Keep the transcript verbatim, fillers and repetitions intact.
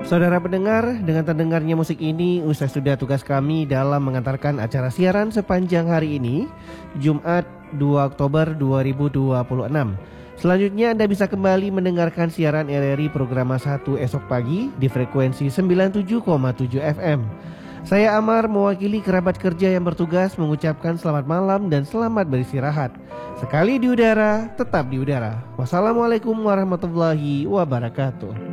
Saudara pendengar, dengan terdengarnya musik ini, usai sudah tugas kami dalam mengantarkan acara siaran sepanjang hari ini, Jumat dua Oktober dua ribu dua puluh enam. Selanjutnya Anda bisa kembali mendengarkan siaran R R I Programa satu esok pagi di frekuensi sembilan puluh tujuh koma tujuh F M. Saya Amar mewakili kerabat kerja yang bertugas mengucapkan selamat malam dan selamat beristirahat. Sekali di udara, tetap di udara. Wassalamualaikum warahmatullahi wabarakatuh.